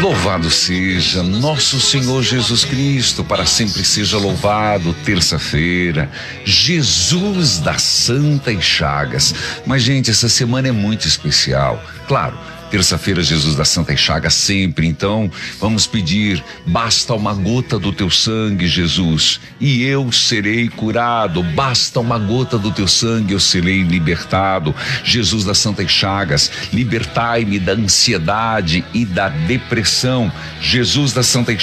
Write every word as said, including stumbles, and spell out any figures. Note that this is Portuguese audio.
Louvado seja nosso Senhor Jesus Cristo, para sempre seja louvado. Terça-feira, Jesus das Santas Chagas. Mas, gente, essa semana é muito especial. Claro, terça-feira, Jesus das Santas Chagas sempre. Então, vamos pedir: basta uma gota do teu sangue, Jesus, e eu serei curado. Basta uma gota do teu sangue, eu serei libertado. Jesus das Santas Chagas, libertai-me da ansiedade e da depressão. Jesus das Santas